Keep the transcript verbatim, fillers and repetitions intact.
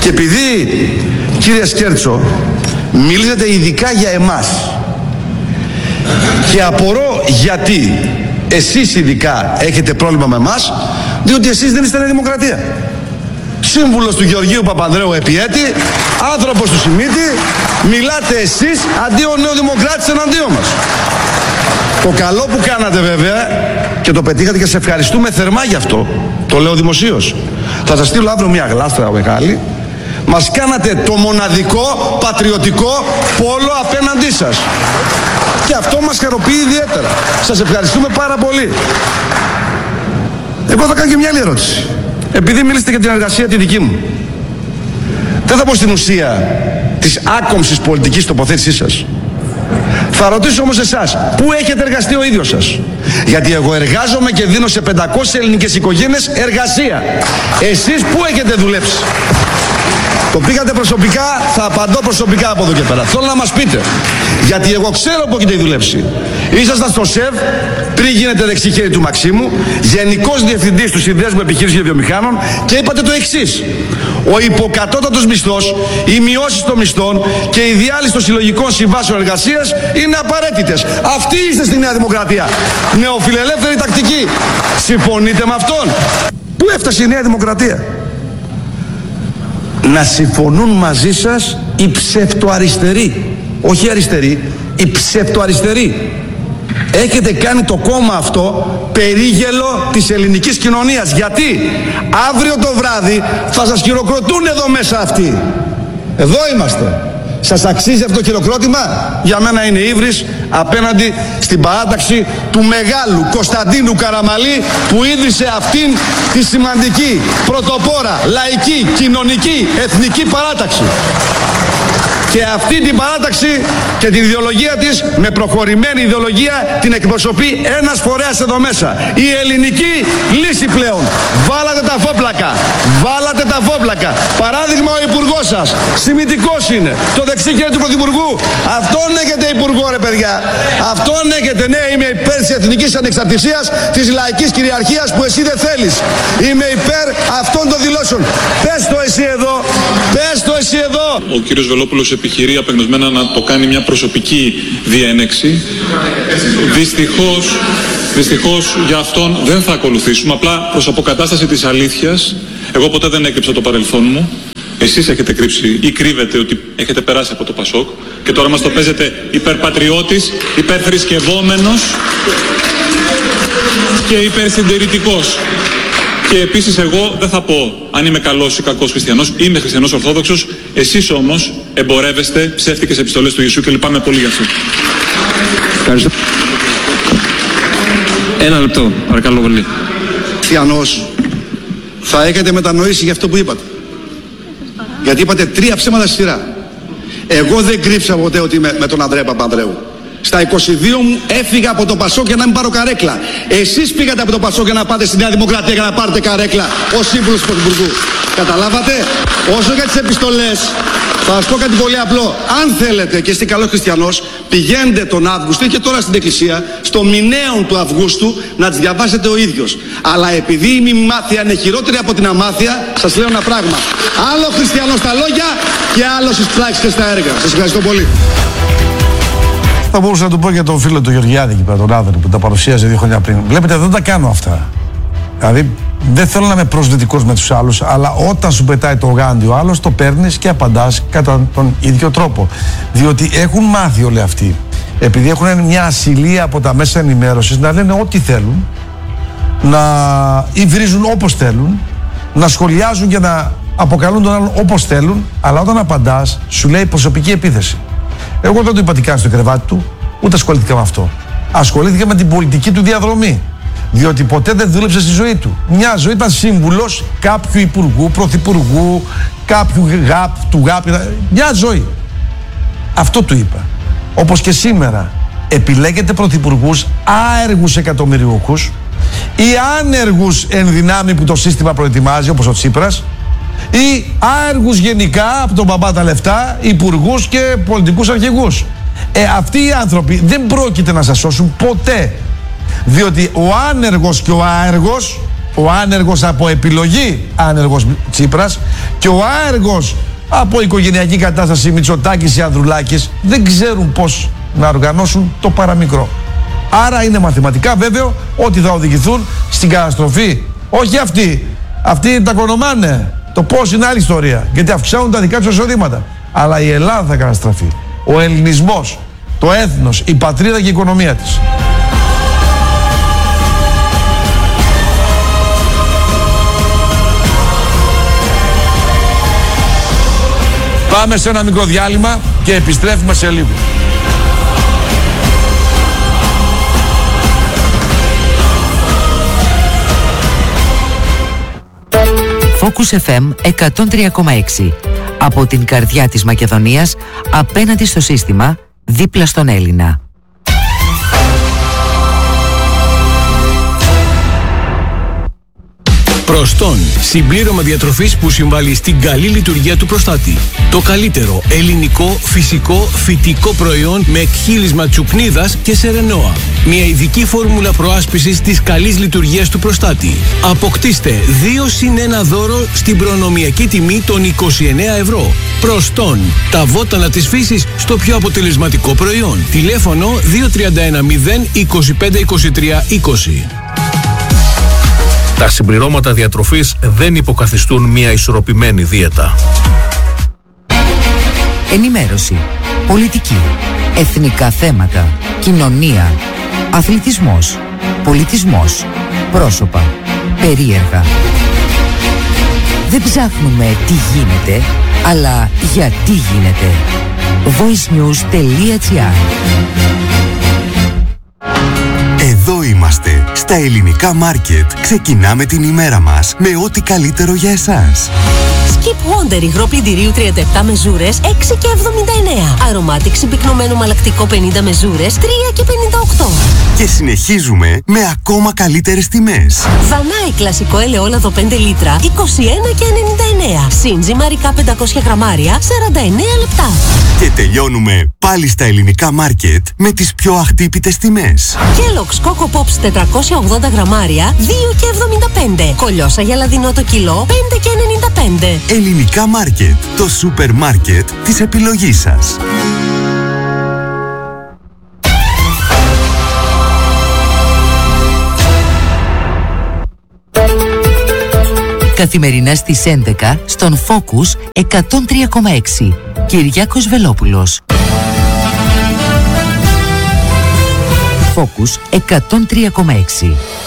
Και επειδή, κύριε Σκέρτσο, μιλήσατε ειδικά για εμάς και απορώ γιατί εσείς ειδικά έχετε πρόβλημα με εμάς, διότι εσείς δεν είστε Νέα Δημοκρατία. Σύμβουλος του Γεωργίου Παπανδρέου επί έτη, άνθρωπος του Σιμίτη, μιλάτε εσείς αντί ο Νεοδημοκράτης εναντίον μας. Το καλό που κάνατε βέβαια, και το πετύχατε και σε ευχαριστούμε θερμά γι' αυτό, το λέω δημοσίως, θα σας στείλω αύριο μια γλάστρα μεγάλη, μας κάνατε το μοναδικό πατριωτικό πόλο απέναντί σας. Και αυτό μας χαροποιεί ιδιαίτερα. Σας ευχαριστούμε πάρα πολύ. Εγώ θα κάνω και μια άλλη ερώτηση. Επειδή μιλήσετε για την εργασία τη δική μου, δεν θα πω στην ουσία της άκομψης πολιτικής τοποθέτησής σας. Θα ρωτήσω όμως εσάς, πού έχετε εργαστεί ο ίδιος σας? Γιατί εγώ εργάζομαι και δίνω σε πεντακόσιες ελληνικές οικογένειες εργασία. Εσείς πού έχετε δουλέψει? Το πήγατε προσωπικά, θα απαντώ προσωπικά από εδώ και πέρα. Θέλω να μας πείτε, γιατί εγώ ξέρω που έχετε δουλέψει. Ήσασταν στο ΣΕΒ πριν γίνετε δεξί χέρι του Μαξίμου, Γενικός Διευθυντής του Συνδέσμου Επιχειρήσεων και Βιομηχάνων, και είπατε το εξής: ο υποκατώτατος μισθός, οι μειώσεις των μισθών και η διάλυση των συλλογικών συμβάσεων εργασίας είναι απαραίτητες. Αυτοί είστε στη Νέα Δημοκρατία. Νεοφιλελεύθερη τακτική. Συμφωνείτε με αυτόν? Πού έφτασε η Νέα Δημοκρατία? Να συμφωνούν μαζί σας οι ψευτοαριστεροί, όχι αριστεροί, οι ψευτοαριστεροί. Έχετε κάνει το κόμμα αυτό περίγελο της ελληνικής κοινωνίας. Γιατί αύριο το βράδυ θα σας χειροκροτούν εδώ μέσα αυτοί. Εδώ είμαστε. Σας αξίζει αυτό το χειροκρότημα? Για μένα είναι ύβρις απέναντι στην παράταξη του μεγάλου Κωνσταντίνου Καραμαλή, που ίδρυσε αυτήν τη σημαντική, πρωτοπόρα, λαϊκή, κοινωνική, εθνική παράταξη. Και αυτή την παράταξη και την ιδεολογία της, με προχωρημένη ιδεολογία, την εκπροσωπεί ένας φορέας εδώ μέσα. Η ελληνική λύση πλέον. Βάλατε τα φόπλακα. Βάλατε τα φόπλακα. Παράδειγμα, ο υπουργός σας. Σημητικός είναι. Το δεξί χέρι του πρωθυπουργού. Αυτόν έχετε υπουργό, ρε παιδιά. Αυτόν έχετε. Ναι, είμαι υπέρ της εθνικής ανεξαρτησίας, της λαϊκής κυριαρχίας που εσύ δεν θέλεις. Είμαι υπέρ αυτών των δηλώσεων. Πες το εσύ εδώ. Πες το εσύ εδώ. Ο κύριος Βελόπουλος επιχειρεί απεγνωσμένα να το κάνει μια προσωπική διένεξη. Δυστυχώς, δυστυχώς για αυτόν δεν θα ακολουθήσουμε. Απλά προς αποκατάσταση της αλήθειας, εγώ ποτέ δεν έκρυψα το παρελθόν μου. Εσείς έχετε κρύψει ή κρύβετε ότι έχετε περάσει από το Πασόκ και τώρα μας το παίζετε υπερπατριώτης, υπερθρησκευόμενος και υπερσυντηρητικός. Και επίσης εγώ δεν θα πω αν είμαι καλός ή κακός χριστιανός, είμαι χριστιανός ορθόδοξος. Εσείς όμως εμπορεύεστε ψεύτικες επιστολές του Ιησού και λυπάμαι πολύ γι' αυτό. Ευχαριστώ. Ένα λεπτό, παρακαλώ πολύ. Χριστιανός, θα έχετε μετανοήσει για αυτό που είπατε. Γιατί είπατε τρία ψέματα στη σειρά. Εγώ δεν κρύψα ποτέ ότι είμαι με τον Ανδρέα Παπανδρέου. Στα είκοσι δύο μου έφυγα από το Πασόκ για να μην πάρω καρέκλα. Εσείς πήγατε από το Πασόκ για να πάτε στη Νέα Δημοκρατία για να πάρετε καρέκλα ως σύμβουλος του Πρωθυπουργού. Καταλάβατε? Όσο για τις επιστολές, θα σας πω κάτι πολύ απλό. Αν θέλετε και είστε καλός χριστιανός, πηγαίνετε τον Αύγουστο και τώρα στην εκκλησία, στο μηνέον του Αυγούστου, να τις διαβάσετε ο ίδιος. Αλλά επειδή η μημάθεια είναι χειρότερη από την αμάθεια, σας λέω ένα πράγμα. Άλλο χριστιανός στα λόγια και άλλο στις πράξεις και στα έργα. Σας ευχαριστώ πολύ. Θα μπορούσα να του πω για τον φίλο του Γεωργιάδη εκεί πέρα, τον Άδωνη, που τα παρουσίαζε δύο χρόνια πριν. Βλέπετε, δεν τα κάνω αυτά. Δηλαδή, δεν θέλω να είμαι προσδυτικός με τους άλλους, αλλά όταν σου πετάει το γάντι ο άλλος, το παίρνεις και απαντάς κατά τον ίδιο τρόπο. Διότι έχουν μάθει όλοι αυτοί, επειδή έχουν μια ασυλία από τα μέσα ενημέρωσης, να λένε ό,τι θέλουν, να υβρίζουν όπως θέλουν, να σχολιάζουν και να αποκαλούν τον άλλον όπως θέλουν, αλλά όταν απαντάς, σου λέει προσωπική επίθεση. Εγώ δεν το είπα τι κάνει στο κρεβάτι του, ούτε ασχολήθηκα με αυτό. Ασχολήθηκα με την πολιτική του διαδρομή. Διότι ποτέ δεν δούλεψε στη ζωή του. Μια ζωή ήταν σύμβουλος κάποιου υπουργού, πρωθυπουργού, κάποιου γαπ, του γαπ. Μια ζωή. Αυτό του είπα. Όπως και σήμερα επιλέγετε πρωθυπουργούς άεργους εκατομμυριούχους ή άνεργους εν δυνάμει που το σύστημα προετοιμάζει, όπως ο Τσίπρας, ή άεργους γενικά από τον μπαμπά τα λεφτά, υπουργούς και πολιτικούς αρχηγούς. Ε, αυτοί οι άνθρωποι δεν πρόκειται να σας σώσουν ποτέ. Διότι ο άνεργος και ο άεργος ο άνεργος από επιλογή, άνεργος Τσίπρας, και ο άεργος από οικογενειακή κατάσταση, Μητσοτάκης ή Ανδρουλάκης, δεν ξέρουν πώς να οργανώσουν το παραμικρό. Άρα είναι μαθηματικά βέβαιο ότι θα οδηγηθούν στην καταστροφή. Όχι αυτοί. Αυτοί τα κονομάνε. Το πώς είναι άλλη ιστορία. Γιατί αυξάνουν τα δικά τους εισοδήματα. Αλλά η Ελλάδα θα καταστραφεί. Ο ελληνισμός, το έθνος, η πατρίδα και η οικονομία της. Πάμε σε ένα μικρό διάλειμμα και επιστρέφουμε σε λίγο. Focus εφ εμ εκατόν τρία κόμμα έξι. Από την καρδιά της Μακεδονίας, απέναντι στο σύστημα, δίπλα στον Έλληνα. Προστόν, συμπλήρωμα διατροφής που συμβάλλει στην καλή λειτουργία του προστάτη. Το καλύτερο ελληνικό, φυσικό, φυτικό προϊόν με εκχύλισμα τσουκνίδας και σερενόα. Μια ειδική φόρμουλα προάσπισης της καλής λειτουργίας του προστάτη. Αποκτήστε δύο συν ένα δώρο στην προνομιακή τιμή των είκοσι εννέα ευρώ. Προστόν, τα βότανα της φύσης στο πιο αποτελεσματικό προϊόν. Τηλέφωνο δύο τρία ένα μηδέν είκοσι πέντε είκοσι τρία είκοσι. Τα συμπληρώματα διατροφής δεν υποκαθιστούν μια ισορροπημένη δίαιτα. Ενημέρωση, πολιτική, εθνικά θέματα, κοινωνία, αθλητισμός, πολιτισμός, πρόσωπα, περίεργα. Δεν ψάχνουμε τι γίνεται, αλλά γιατί γίνεται. voicenews τελεία gr. Εδώ είμαστε, στα ελληνικά μάρκετ. Ξεκινάμε την ημέρα μας με ό,τι καλύτερο για εσάς. Skip Wonder υγρό πλυντηρίου τριάντα επτά μεζούρες έξι και εβδομήντα εννέα. Aromatic συμπυκνωμένο μαλακτικό πενήντα μεζούρες τρία και πενήντα οκτώ. Και συνεχίζουμε με ακόμα καλύτερες τιμές. Δανάη κλασικό ελαιόλαδο πέντε λίτρα είκοσι ένα και ενενήντα εννέα. Σύντζι μαρικά πεντακόσια γραμμάρια σαράντα εννέα λεπτά. Και τελειώνουμε πάλι στα ελληνικά μάρκετ με τις πιο αχτύπητες τιμές. Kellogg's Coco Pops τετρακόσια ογδόντα γραμμάρια δύο και εβδομήντα πέντε. Κολιόσα γελαδινό το κιλό πέντε και ενενήντα πέντε. Ελληνικά μάρκετ, το σούπερ μάρκετ της επιλογής σας. Καθημερινά στις έντεκα στον Focus εκατόν τρία κόμμα έξι. Κυριάκος Βελόπουλος. Focus εκατόν τρία κόμμα έξι.